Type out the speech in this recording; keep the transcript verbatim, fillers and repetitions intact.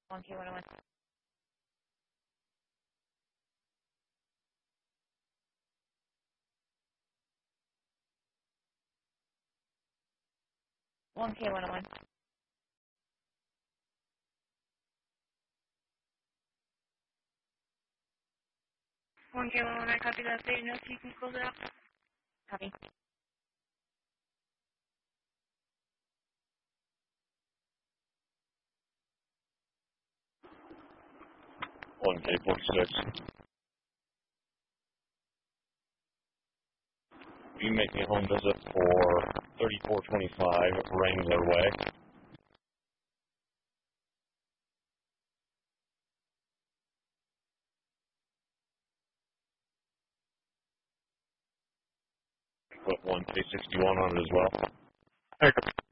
one K one oh one. one K one oh one. one K one oh one, I copy that update. No, so you can close it out. Copy. one K forty-six. Be making a home visit for thirty-four twenty-five Wrangler Way. Put one K sixty-one on it as well.